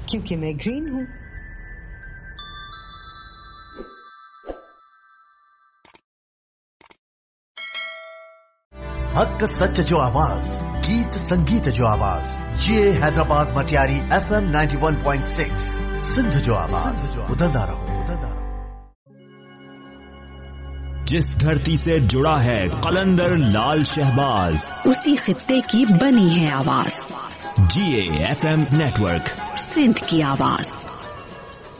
क्योंकि मैं ग्रीन हूं। हक सच जो आवाज, गीत संगीत जो आवाज, ये हैदराबाद मटियारी FM 91.6 सिंध जो आवाज, उदंदा रहो। जिस धरती से जुड़ा है कलंदर लाल शहबाज, उसी खित्ते की बनी है आवाज। GA FM नेटवर्क, सिंध की आवाज।